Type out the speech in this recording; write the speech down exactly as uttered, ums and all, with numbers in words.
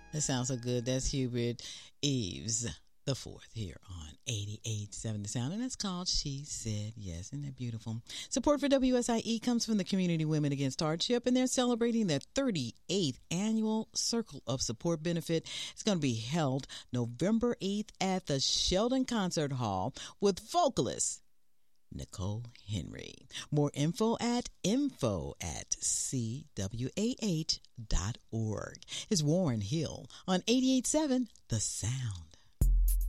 That sounds so good. That's Hubert Eves the fourth here on eighty-eight point seven The Sound, and that's called She Said Yes. Isn't that beautiful? Support for W S I E comes from the Community Women Against Hardship, and they're celebrating their thirty-eighth annual Circle of Support benefit. It's going to be held November eighth at the Sheldon Concert Hall with vocalist Nicole Henry. More info at info at c w a h dot org. It's Warren Hill on eighty-eight point seven The Sound.